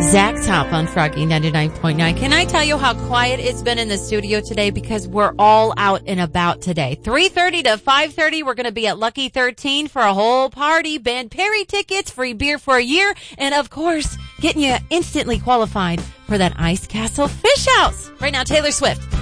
Zach Top on Froggy 99.9. Can I tell you how quiet it's been in the studio today? Because we're all out and about today. 3:30 to 5:30, we're going to be at Lucky 13 for a whole party. Ben Perry tickets, free beer for a year, and of course, getting you instantly qualified for that Ice Castle Fish House. Right now, Taylor Swift.